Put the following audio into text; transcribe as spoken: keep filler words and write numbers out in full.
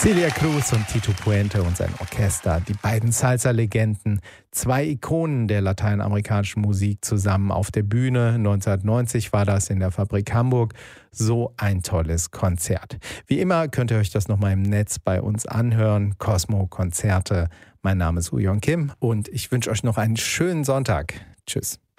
Celia Cruz und Tito Puente und sein Orchester, die beiden Salsa-Legenden, zwei Ikonen der lateinamerikanischen Musik zusammen auf der Bühne. neunzehnhundertneunzig war das in der Fabrik Hamburg. So ein tolles Konzert. Wie immer könnt ihr euch das nochmal im Netz bei uns anhören. Cosmo Konzerte. Mein Name ist Woo Young Kim und ich wünsche euch noch einen schönen Sonntag. Tschüss.